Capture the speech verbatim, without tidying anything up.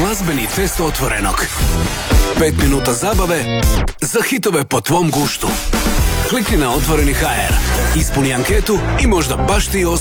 Glazbeni test Otvorenog. Pet minuta zabave za hitove po tvom guštu. Klikni na Otvoreni ha er, ispuni anketu i možda baš ti ostane